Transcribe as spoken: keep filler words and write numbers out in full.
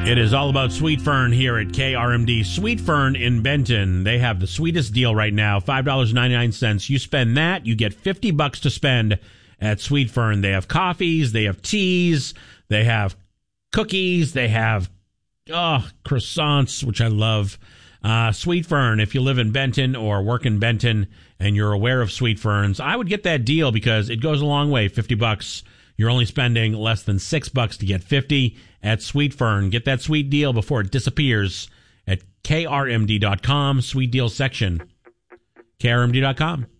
It is all about Sweet Fern here at K R M D. Sweet Fern in Benton. They have the sweetest deal right now, five dollars and ninety-nine cents. You spend that, you get fifty bucks to spend at Sweet Fern. They have coffees, they have teas, they have cookies, they have oh, croissants, which I love. Uh, Sweet Fern, if you live in Benton or work in Benton and you're aware of Sweet Ferns, I would get that deal because it goes a long way, fifty bucks. You're only spending less than six bucks to get fifty at Sweet Fern. Get that sweet deal before it disappears at K R M D dot com, sweet deal section, K R M D dot com.